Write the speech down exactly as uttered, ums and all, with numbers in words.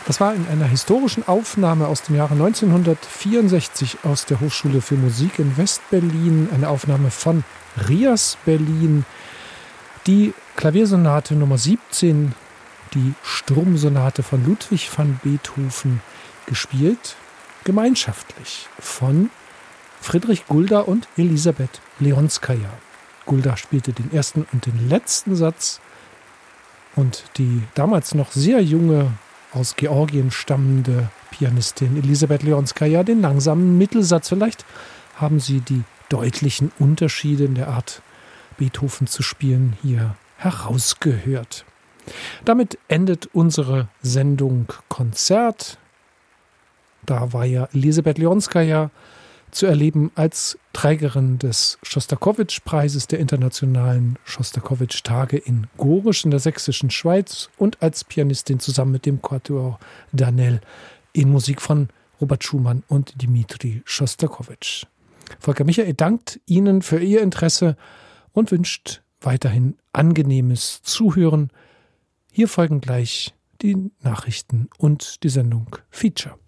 Das war in einer historischen Aufnahme aus dem Jahre neunzehnhundertvierundsechzig aus der Hochschule für Musik in West-Berlin, eine Aufnahme von Rias Berlin. Die Klaviersonate Nummer siebzehn, die Sturmsonate von Ludwig van Beethoven, gespielt gemeinschaftlich von Friedrich Gulda und Elisabeth Leonskaja. Gulda spielte den ersten und den letzten Satz und die damals noch sehr junge, aus Georgien stammende Pianistin Elisabeth Leonskaja den langsamen Mittelsatz. Vielleicht haben Sie die deutlichen Unterschiede in der Art, Beethoven zu spielen, hier herausgehört. Damit endet unsere Sendung Konzert. Da war ja Elisabeth Leonskaja zu erleben als Trägerin des Schostakowitsch-Preises der Internationalen Schostakowitsch-Tage in Gorisch in der sächsischen Schweiz und als Pianistin zusammen mit dem Quatuor Danel in Musik von Robert Schumann und Dmitri Schostakowitsch. Volker Michael dankt Ihnen für Ihr Interesse und wünscht weiterhin angenehmes Zuhören. Hier folgen gleich die Nachrichten und die Sendung Feature.